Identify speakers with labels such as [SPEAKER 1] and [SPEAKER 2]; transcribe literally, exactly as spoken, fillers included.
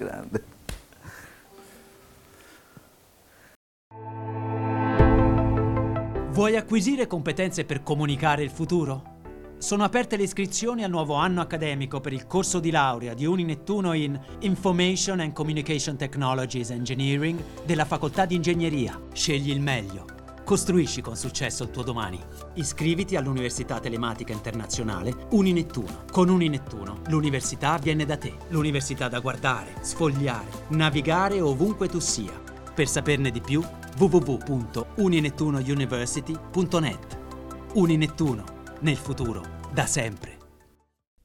[SPEAKER 1] Grande.
[SPEAKER 2] Vuoi acquisire competenze per comunicare il futuro? Sono aperte le iscrizioni al nuovo anno accademico per il corso di laurea di Uninettuno in Information and Communication Technologies Engineering della Facoltà di Ingegneria. Scegli il meglio. Costruisci con successo il tuo domani. Iscriviti all'Università Telematica Internazionale Uninettuno. Con Uninettuno l'università viene da te. L'università da guardare, sfogliare, navigare ovunque tu sia. Per saperne di più, w w w punto uninettunouniversity punto net. Uninettuno, nel futuro, da sempre.